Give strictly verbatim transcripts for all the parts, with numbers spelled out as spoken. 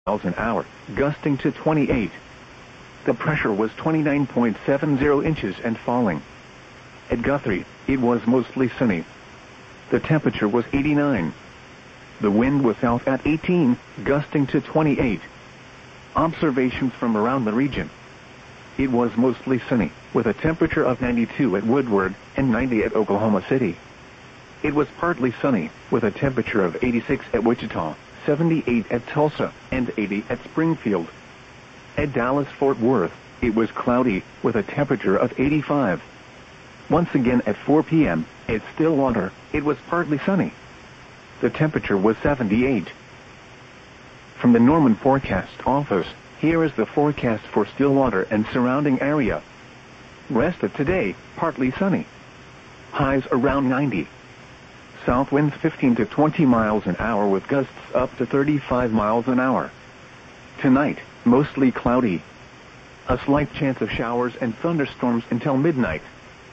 miles an hour, gusting to twenty-eight. The pressure was twenty-nine point seven zero inches and falling. At Guthrie, it was mostly sunny. The temperature was eighty-nine. The wind was south at eighteen, gusting to twenty-eight. Observations from around the region. It was mostly sunny, with a temperature of ninety-two at Woodward and ninety at Oklahoma City. It was partly sunny, with a temperature of eighty-six at Wichita, seventy-eight at Tulsa, and eighty at Springfield. At Dallas-Fort Worth, it was cloudy, with a temperature of eighty-five. Once again at four p m, at Stillwater, it was partly sunny. The temperature was seventy-eight. From the Norman Forecast Office, here is the forecast for Stillwater and surrounding area. Rest of today, partly sunny. Highs around ninety. South winds fifteen to twenty miles an hour with gusts up to thirty-five miles an hour. Tonight, mostly cloudy. A slight chance of showers and thunderstorms until midnight.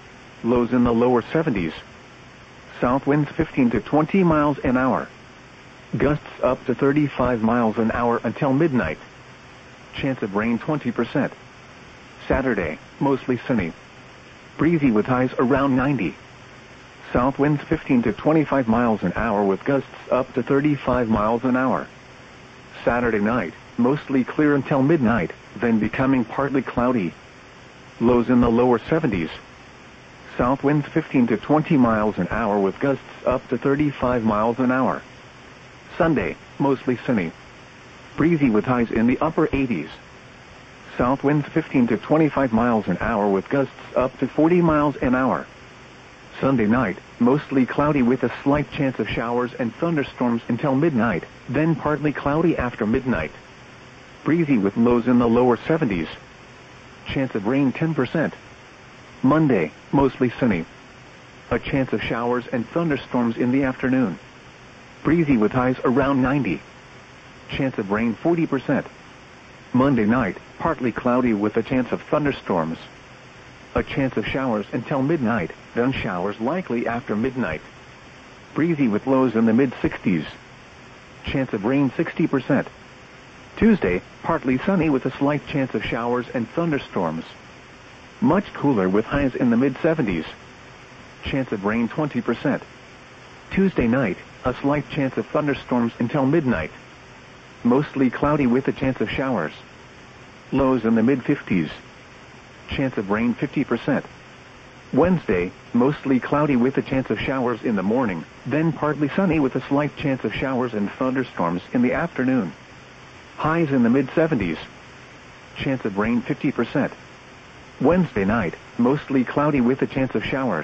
Lows in the lower seventies. South winds fifteen to twenty miles an hour. Gusts up to thirty-five miles an hour until midnight. Chance of rain twenty percent. Saturday, mostly sunny. Breezy with highs around ninety. South winds fifteen to twenty-five miles an hour with gusts up to thirty-five miles an hour. Saturday night, mostly clear until midnight, then becoming partly cloudy. Lows in the lower seventies. South winds fifteen to twenty miles an hour with gusts up to thirty-five miles an hour. Sunday, mostly sunny. Breezy with highs in the upper eighties. South winds fifteen to twenty-five miles an hour with gusts up to forty miles an hour. Sunday night, mostly cloudy with a slight chance of showers and thunderstorms until midnight, then partly cloudy after midnight. Breezy with lows in the lower seventies. Chance of rain ten percent. Monday, mostly sunny. A chance of showers and thunderstorms in the afternoon. Breezy with highs around ninety. Chance of rain forty percent. Monday night, partly cloudy with a chance of thunderstorms. A chance of showers until midnight, then showers likely after midnight. Breezy with lows in the mid-sixties. Chance of rain sixty percent. Tuesday, partly sunny with a slight chance of showers and thunderstorms. Much cooler with highs in the mid-seventies. Chance of rain twenty percent. Tuesday night, a slight chance of thunderstorms until midnight. Mostly cloudy with a chance of showers. Lows in the mid-fifties. Chance of rain fifty percent. Wednesday, mostly cloudy with a chance of showers in the morning, then partly sunny with a slight chance of showers and thunderstorms in the afternoon. Highs in the mid-seventies. Chance of rain fifty percent. Wednesday night, mostly cloudy with a chance of showers.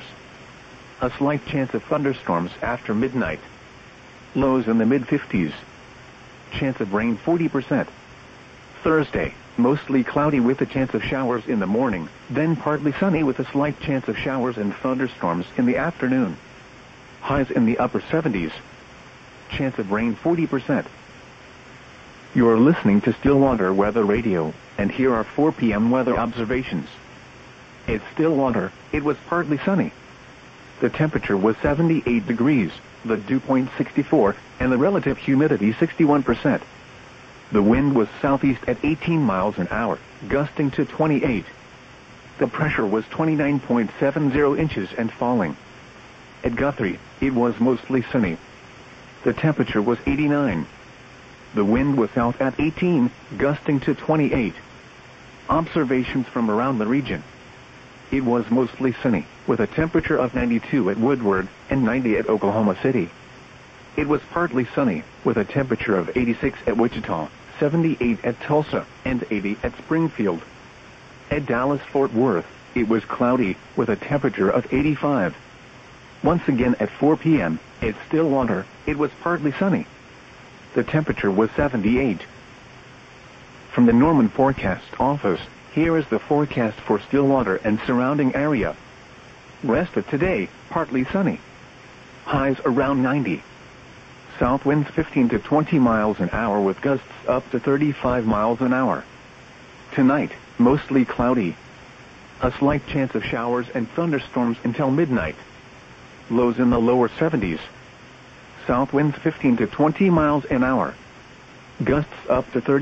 A slight chance of thunderstorms after midnight. Lows in the mid-fifties. Chance of rain forty percent. Thursday, mostly cloudy with a chance of showers in the morning, then partly sunny with a slight chance of showers and thunderstorms in the afternoon. Highs in the upper seventies. Chance of rain forty percent. You're listening to Stillwater Weather Radio, and here are four p m weather observations. At Stillwater, it was partly sunny. The temperature was seventy-eight degrees, the dew point sixty-four, and the relative humidity sixty-one percent. The wind was southeast at eighteen miles an hour, gusting to twenty-eight. The pressure was twenty-nine point seven zero inches and falling. At Guthrie, it was mostly sunny. The temperature was eighty-nine. The wind was south at eighteen, gusting to twenty-eight. Observations from around the region. It was mostly sunny, with a temperature of ninety-two at Woodward and ninety at Oklahoma City. It was partly sunny, with a temperature of eighty-six at Wichita, seventy-eight at Tulsa, and eighty at Springfield. At Dallas-Fort Worth, it was cloudy, with a temperature of eighty-five. Once again at four p m, at Stillwater, it was partly sunny. The temperature was seventy-eight. From the Norman Forecast Office, here is the forecast for Stillwater and surrounding area. Rest of today, partly sunny. Highs around ninety. South winds fifteen to twenty miles an hour with gusts up to thirty-five miles an hour. Tonight, mostly cloudy. A slight chance of showers and thunderstorms until midnight. Lows in the lower seventies. South winds fifteen to twenty miles an hour. Gusts up to thirty